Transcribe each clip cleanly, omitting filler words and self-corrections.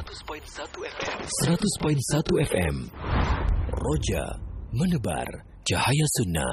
100.1 FM. Roja menebar cahaya sunnah.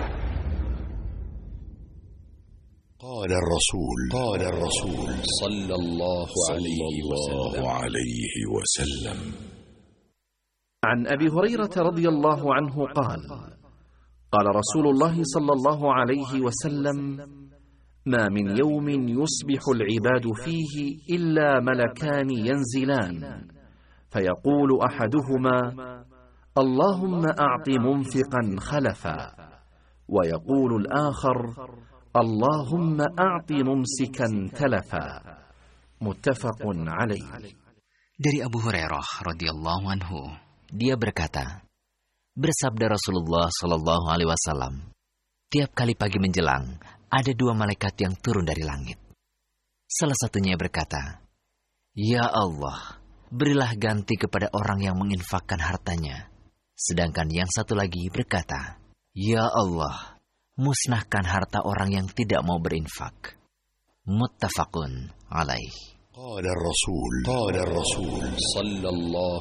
قال الرسول صلى الله عليه وسلم عن أبي هريرة رضي الله عنه قال قال رسول الله صلى الله عليه وسلم: ما من يوم يصبح العباد فيه إلا ملكان ينزلان فيقول أحدهما: اللهم أعط منفقا خلفا، ويقول الآخر: اللهم أعط ممسكا تلفا. متفق عليه. Dari Abu Hurairah radhiyallahu anhu, dia berkata, bersabda Rasulullah sallallahu alaihi wasallam, tiap kali pagi menjelang ada dua malaikat yang turun dari langit. Salah satunya berkata, ya Allah, berilah ganti kepada orang yang menginfakkan hartanya. Sedangkan yang satu lagi berkata, ya Allah, musnahkan harta orang yang tidak mau berinfak. Muttafaqun alaih. قال الرسول صلى الله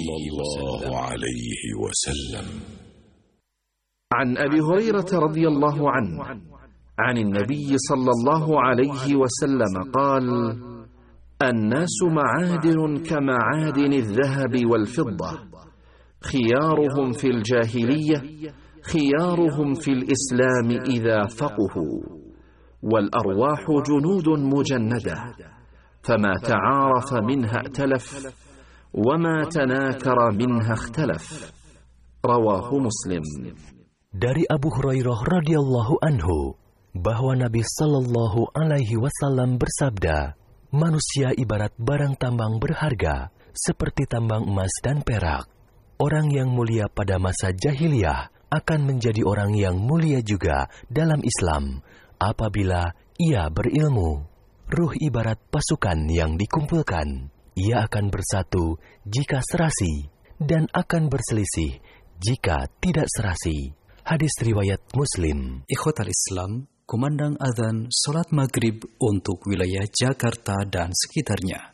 عليه وسلم عن أبي هريرة رضي الله عنه عن النبي صلى الله عليه وسلم قال: الناس معادن كمعادن الذهب والفضة، خيارهم في الجاهلية خيارهم في الإسلام إذا فقهوا، والأرواح جنود مجندة، فما تعارف منها ائتلف، وما تناكر منها اختلف. رواه مسلم. Dari Abu Hurairah radhiyallahu anhu bahwa Nabi sallallahu alaihi wasallam bersabda, manusia ibarat barang tambang berharga seperti tambang emas dan perak. Orang yang mulia pada masa jahiliyah akan menjadi orang yang mulia juga dalam Islam apabila ia berilmu. Ruh ibarat pasukan yang dikumpulkan. Ia akan bersatu jika serasi dan akan berselisih jika tidak serasi. Hadis riwayat Muslim. Ikhwatal Islam, kumandang azan salat maghrib untuk wilayah Jakarta dan sekitarnya.